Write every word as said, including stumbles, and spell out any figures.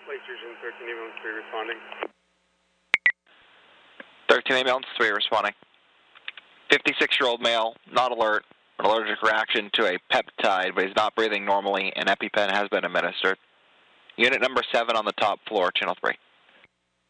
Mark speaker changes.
Speaker 1: Lake Surgeon, thirteen ambulance three responding.
Speaker 2: thirteen ambulance three responding. fifty-six-year-old male, not alert, an allergic reaction to a peptide, but he's not breathing normally. An EpiPen has been administered. Unit number seven on the top floor, channel three.